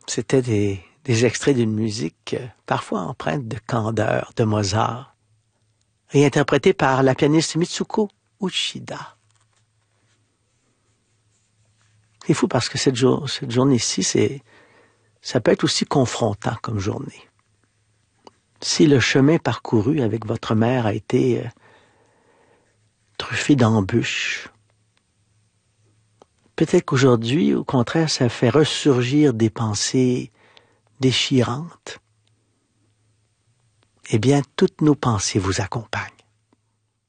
C'était des extraits d'une musique parfois empreinte de candeur de Mozart, réinterprétée par la pianiste Mitsuko Uchida. C'est fou parce que cette journée-ci, ça peut être aussi confrontant comme journée. Si le chemin parcouru avec votre mère a été truffé d'embûches, peut-être qu'aujourd'hui, au contraire, ça fait ressurgir des pensées déchirantes. Eh bien, toutes nos pensées vous accompagnent.